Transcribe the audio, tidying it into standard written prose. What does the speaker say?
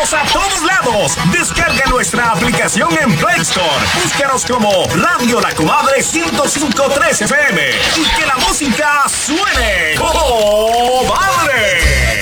Escúchanos a todos lados. Descarga nuestra aplicación en Play Store. Búscanos como Radio La Comadre 105.3 FM. Y que la música